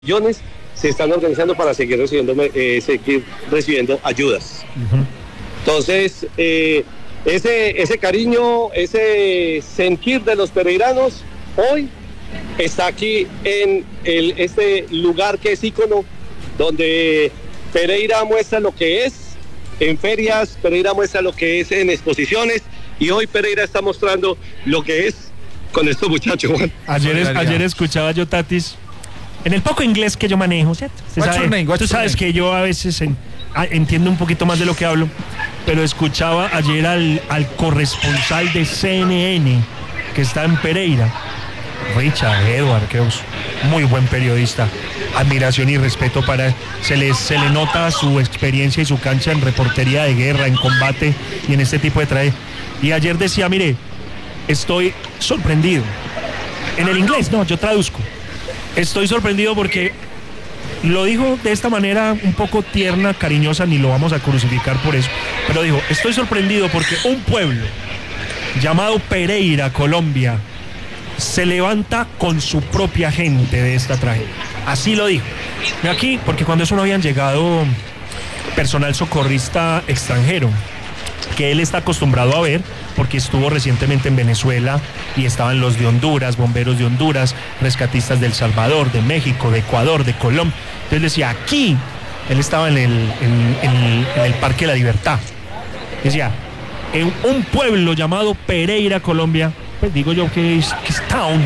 millones se están organizando para seguir recibiendo ayudas. Uh-huh. Entonces, ese cariño, ese sentir de los pereiranos hoy está aquí en este lugar que es ícono, donde Pereira muestra lo que es en ferias, Pereira muestra lo que es en exposiciones, y hoy Pereira está mostrando lo que es con estos muchachos, Juan. Ayer escuchaba yo, Tatis, en el poco inglés que yo manejo, ¿cierto? Tú sabes que yo a veces entiendo un poquito más de lo que hablo, pero escuchaba ayer al corresponsal de CNN que está en Pereira, Richard Edward, que es muy buen periodista, admiración y respeto para él. Se le nota su experiencia y su cancha en reportería de guerra, en combate y en este tipo de traje. Y ayer decía, mire, estoy sorprendido. En el inglés, no, yo traduzco. Estoy sorprendido porque lo dijo de esta manera un poco tierna, cariñosa, ni lo vamos a crucificar por eso, pero dijo, estoy sorprendido porque un pueblo llamado Pereira, Colombia, se levanta con su propia gente de esta tragedia. Así lo dijo. Y aquí, porque cuando eso no habían llegado personal socorrista extranjero, que él está acostumbrado a ver, porque estuvo recientemente en Venezuela y estaban los de Honduras, bomberos de Honduras, rescatistas de El Salvador, de México, de Ecuador, de Colombia. Entonces decía, aquí, él estaba en el Parque de la Libertad. Decía, en un pueblo llamado Pereira, Colombia, pues digo yo que es town,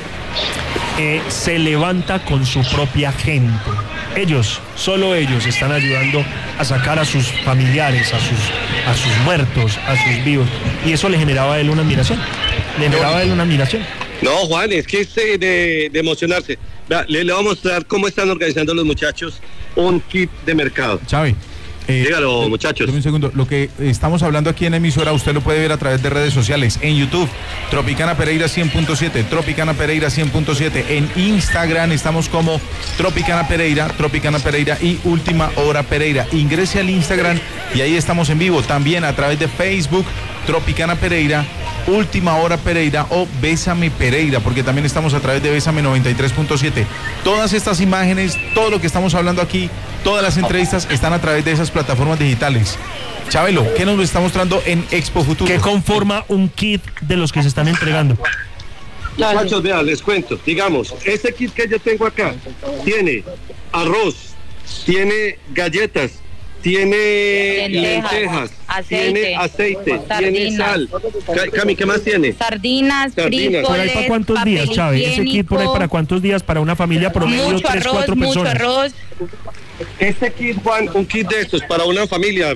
se levanta con su propia gente. Ellos, solo ellos están ayudando a sacar a sus familiares, a sus muertos, a sus vivos. Y eso le generaba a él una admiración. No, Juan, es que es de emocionarse. Le voy a mostrar cómo están organizando los muchachos un kit de mercado. Xavi. Dígalo, muchachos. Un segundo. Lo que estamos hablando aquí en emisora, usted lo puede ver a través de redes sociales. En YouTube, Tropicana Pereira 100.7, Tropicana Pereira 100.7. En Instagram estamos como Tropicana Pereira y Última Hora Pereira. Ingrese al Instagram y ahí estamos en vivo. También a través de Facebook, Tropicana Pereira, Última Hora Pereira o Bésame Pereira, porque también estamos a través de Bésame 93.7. Todas estas imágenes, todo lo que estamos hablando aquí, todas las entrevistas están a través de esas plataformas digitales. Chabelo, ¿qué nos está mostrando en Expo Futuro? ¿Qué conforma un kit de los que se están entregando? Muchachos, vean, les cuento. Digamos, este kit que yo tengo acá tiene arroz, tiene galletas, tiene lentejas, tiene aceite, tiene sal. Cami, ¿qué más tiene? Sardinas. Frijoles, ¿por ahí para cuántos días, Chávez? Ese kit por ahí para cuántos días para una familia promedio, 3-4 personas. Mucho arroz. Este kit, Juan, un kit de estos para una familia,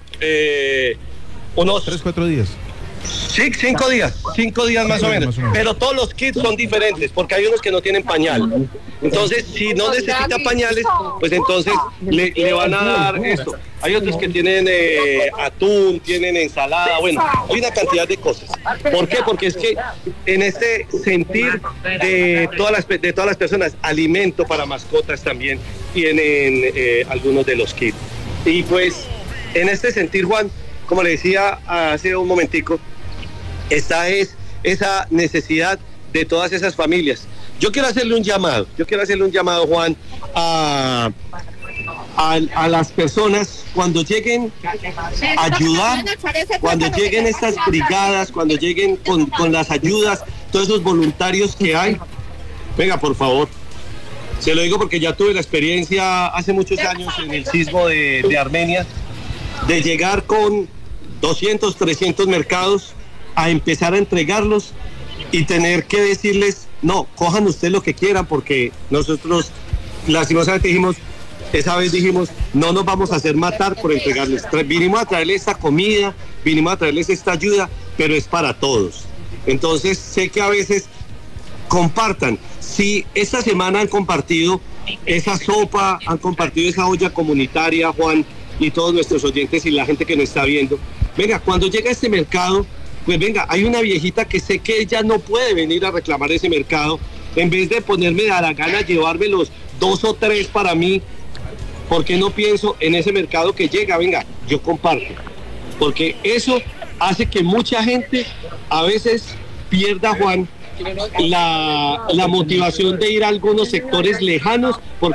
unos 3-4 días. Sí, 5 días más o menos. Pero todos los kits son diferentes, porque hay unos que no tienen pañal. Entonces, si no necesita pañales, pues entonces le van a dar esto. Hay otros que tienen atún, tienen ensalada, bueno, hay una cantidad de cosas. ¿Por qué? Porque es que en este sentir de todas las personas, alimento para mascotas también tienen algunos de los kits. Y pues, en este sentir, Juan, como le decía hace un momentico, esta es esa necesidad de todas esas familias. Yo quiero hacerle un llamado, Juan, a las personas cuando lleguen a ayudar, cuando lleguen estas brigadas, cuando lleguen con las ayudas, todos esos voluntarios que hay. Venga, por favor. Se lo digo porque ya tuve la experiencia hace muchos años en el sismo de Armenia, de llegar con 200, 300 mercados a empezar a entregarlos y tener que decirles, no, cojan ustedes lo que quieran, porque nosotros lastimosamente esa vez dijimos, no nos vamos a hacer matar por entregarles. Vinimos a traerles esta comida, vinimos a traerles esta ayuda, pero es para todos. Entonces sé que a veces compartan. Si esta semana han compartido esa sopa, han compartido esa olla comunitaria, Juan, y todos nuestros oyentes y la gente que nos está viendo, venga, cuando llega a este mercado, pues venga, hay una viejita que sé que ella no puede venir a reclamar ese mercado, en vez de ponerme a la gana llevarme los 2 o 3 para mí, ¿por qué no pienso en ese mercado que llega? Venga, yo comparto, porque eso hace que mucha gente a veces pierda, Juan, la motivación de ir a algunos sectores lejanos,